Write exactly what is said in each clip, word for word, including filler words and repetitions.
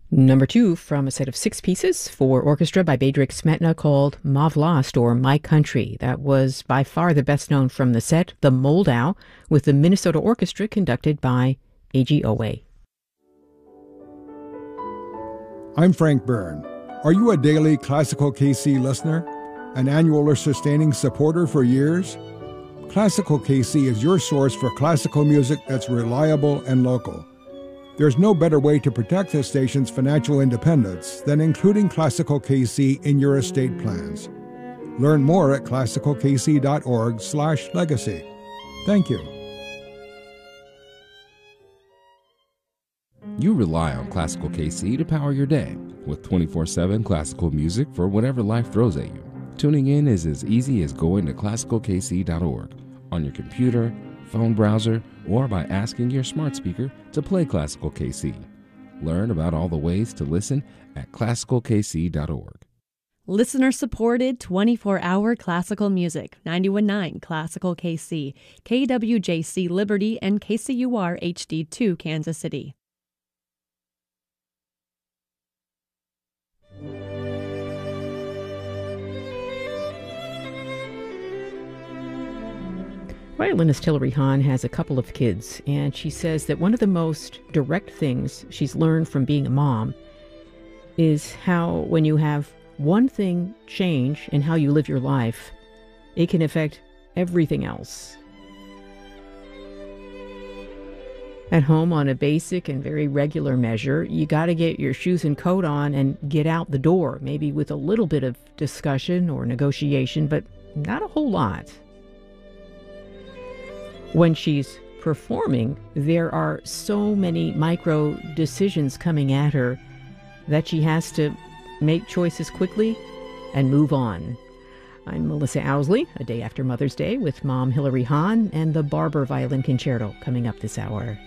Number two from a set of six pieces for orchestra by Bedřich Smetana called Ma Vlast, or My Country. That was by far the best known from the set, the Moldau, with the Minnesota Orchestra conducted by A G Owe. I'm Frank Byrne. Are you a daily Classical K C listener? An annual or sustaining supporter for years? Classical K C is your source for classical music that's reliable and local. There's no better way to protect the station's financial independence than including Classical K C in your estate plans. Learn more at classical k c dot org slash legacy. Thank you. You rely on Classical K C to power your day with twenty-four seven classical music for whatever life throws at you. Tuning in is as easy as going to classical k c dot org on your computer, phone browser, or by asking your smart speaker to play Classical K C. Learn about all the ways to listen at classical k c dot org. Listener-supported twenty-four hour classical music, ninety-one point nine Classical K C, K W J C Liberty, and K C U R H D two Kansas City. Violinist Hilary Hahn has a couple of kids, and she says that one of the most direct things she's learned from being a mom is how when you have one thing change in how you live your life, it can affect everything else. At home, on a basic and very regular measure, you got to get your shoes and coat on and get out the door, maybe with a little bit of discussion or negotiation, but not a whole lot. When she's performing, there are so many micro decisions coming at her that she has to make choices quickly and move on. I'm Melissa Owsley, a day after Mother's Day, with Mom Hilary Hahn and the Barber Violin Concerto coming up this hour.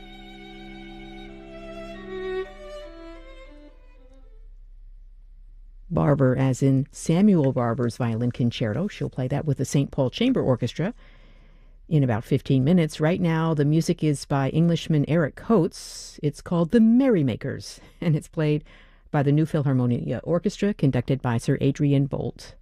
Barber, as in Samuel Barber's Violin Concerto. She'll play that with the Saint Paul Chamber Orchestra in about fifteen minutes. Right now, the music is by Englishman Eric Coates. It's called The Merrymakers, and it's played by the New Philharmonia Orchestra, conducted by Sir Adrian Boult.